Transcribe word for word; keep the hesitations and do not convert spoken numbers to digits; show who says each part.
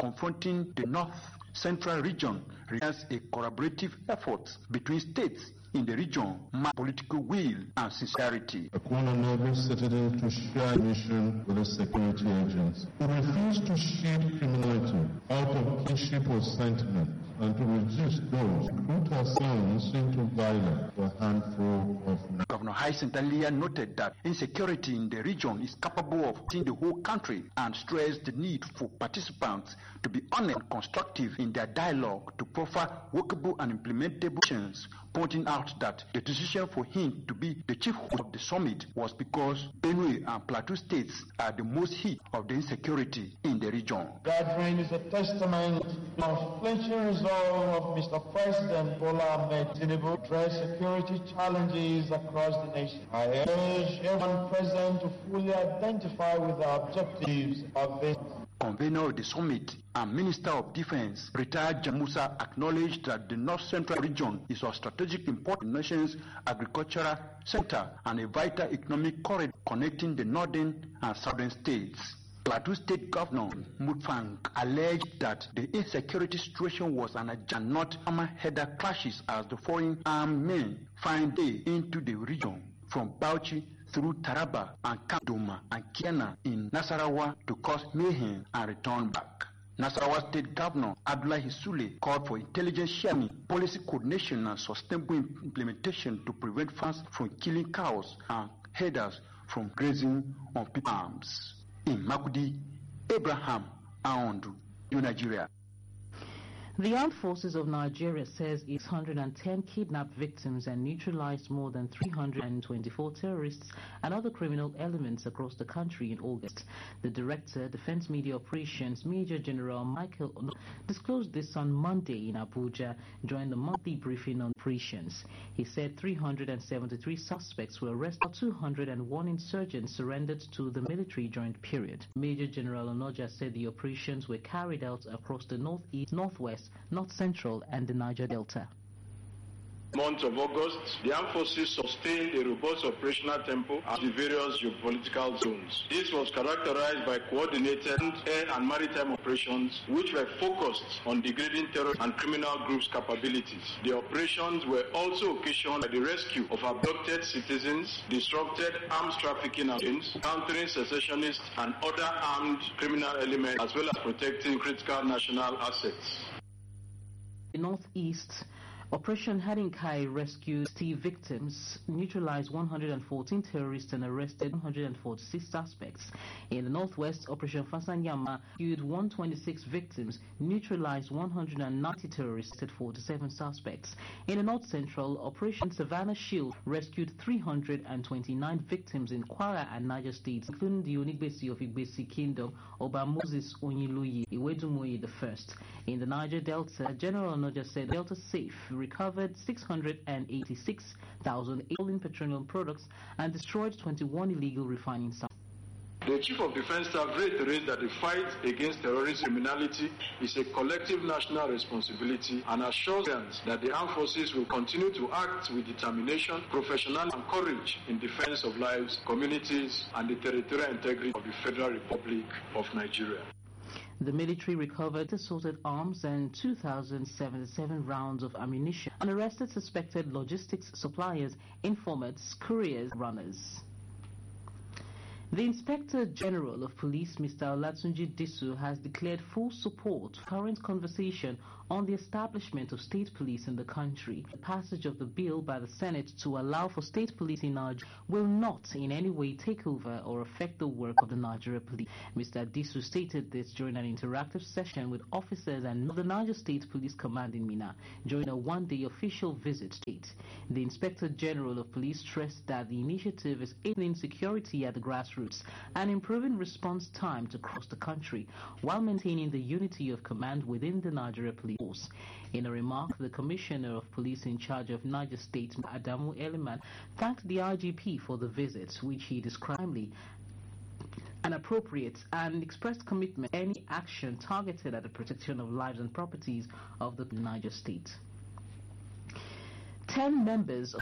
Speaker 1: confronting the North Central region requires a collaborative effort between states in the region, political will and sincerity.
Speaker 2: I call on every citizen to share a mission with the security agents, to refuse to shield criminality out of kinship or sentiment, and to resist those who recruit our sons into violence for a handful of...
Speaker 1: Governor Hyacinth Alia noted that insecurity in the region is capable of hitting the whole country and stressed the need for participants to be honest and constructive in their dialogue to proffer workable and implementable actions, pointing out that the decision for him to be the chief host of the summit was because Benue and Plateau states are the most hit of the insecurity in the region.
Speaker 3: Gathering is a testament to the unflinching resolve of Mister President Bola Ahmed Tinubu to address security challenges across the nation. I urge everyone present to fully identify with the objectives of this.
Speaker 1: Convener of the summit and Minister of Defense, retired Jamusa, acknowledged that the North Central region is of strategic importance in the nation's agricultural center and a vital economic corridor connecting the northern and southern states. Plateau State Governor Mutfang alleged that the insecurity situation was an agenda, not hammer-header clashes as the foreign armed men find their way into the region from Bauchi through Taraba and Kaduma and Kiana in Nasarawa to cause mayhem and return back. Nasarawa State Governor Abdullahi Sule called for intelligence sharing, policy coordination and sustainable implementation to prevent farmers from killing cows and herders from grazing on people's farms. In Makudi, Abraham Aondu, Nigeria.
Speaker 4: The Armed Forces of Nigeria says its one hundred ten kidnapped victims and neutralized more than three hundred twenty-four terrorists and other criminal elements across the country in August. The Director, Defense Media Operations, Major General Michael Ono, disclosed this on Monday in Abuja during the monthly briefing on operations. He said three hundred seventy-three suspects were arrested, two hundred one insurgents surrendered to the military during the period. Major General Onoja said the operations were carried out across the northeast, northwest, North Central and the Niger Delta.
Speaker 5: Month of August, the armed forces sustained a robust operational tempo at the various geopolitical zones. This was characterized by coordinated air and maritime operations which were focused on degrading terror and criminal groups' capabilities. The operations were also occasioned by the rescue of abducted citizens, disrupted arms trafficking agents, countering secessionists and other armed criminal elements, as well as protecting critical national assets.
Speaker 4: The Northeast, Operation Hadinkai rescued sixty victims, neutralized one hundred fourteen terrorists and arrested one hundred forty-six suspects. In the Northwest, Operation Fasanyama rescued one hundred twenty-six victims, neutralized one hundred ninety terrorists and forty-seven suspects. In the North Central, Operation Savannah Shield rescued three hundred twenty-nine victims in Kwara and Niger states, including the Onigbesi of Igbesi Kingdom, Oba Moses Onyiloye Iwedumoye the First. In the Niger Delta, General Onoja said Delta Safe recovered six hundred eighty-six thousand stolen petroleum products and destroyed twenty-one illegal refining sites.
Speaker 5: The Chief of Defense Staff reiterates that the fight against terrorist criminality is a collective national responsibility and assures that the armed forces will continue to act with determination, professionalism and courage in defense of lives, communities and the territorial integrity of the Federal Republic of Nigeria.
Speaker 4: The military recovered assorted arms and two thousand seventy-seven rounds of ammunition and arrested suspected logistics suppliers, informants, couriers, runners. The Inspector General of Police, Mister Olatunji Disu, has declared full support for current conversation on the establishment of state police in the country. The passage of the bill by the Senate to allow for state police in Nigeria will not in any way take over or affect the work of the Nigeria Police. Mister Disu stated this during an interactive session with officers and the Niger State Police Command in Minna during a one-day official visit to state. The Inspector General of Police stressed that the initiative is aiding security at the grassroots and improving response time to cross the country while maintaining the unity of command within the Nigeria Police Force. In a remark, the Commissioner of Police in charge of Niger State, Adamu Eliman, thanked the I G P for the visit, which he described and appropriate, and expressed commitment to any action targeted at the protection of lives and properties of the Niger State. Ten members of